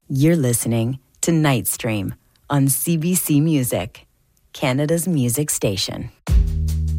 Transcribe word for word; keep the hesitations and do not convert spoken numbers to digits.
You're listening to Nightstream on C B C Music, Canada's music station.